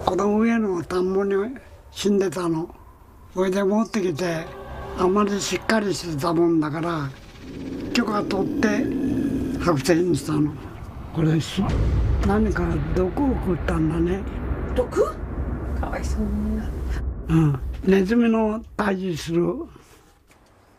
この上の田んぼに死んでたの。それで持ってきて、あまりしっかりしてたもんだから、許可取って剥製にしたの。これ何か毒を食ったんだね。 毒？かわいそうに。 ネズミの退治する